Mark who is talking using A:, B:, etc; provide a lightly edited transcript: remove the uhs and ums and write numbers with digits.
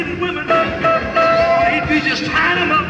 A: women, or he'd be just tying them up.